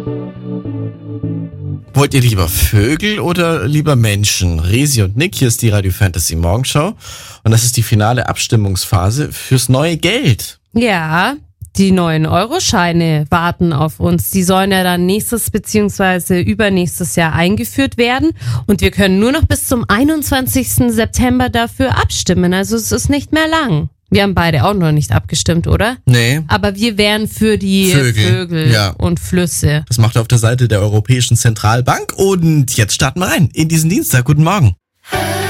Wollt ihr lieber Vögel oder lieber Menschen? Resi und Nick, hier ist die Radio Fantasy Morgenschau. Und das ist die finale Abstimmungsphase fürs neue Geld. Ja, die neuen Euroscheine warten auf uns. Die sollen ja dann nächstes bzw. übernächstes Jahr eingeführt werden. Und wir können nur noch bis zum 21. September dafür abstimmen. Also es ist nicht mehr lang. Wir haben beide auch noch nicht abgestimmt, oder? Nee. Aber wir wären für die Vögel ja. und Flüsse. Das macht ihr auf der Seite der Europäischen Zentralbank. Und jetzt starten wir rein in diesen Dienstag. Guten Morgen.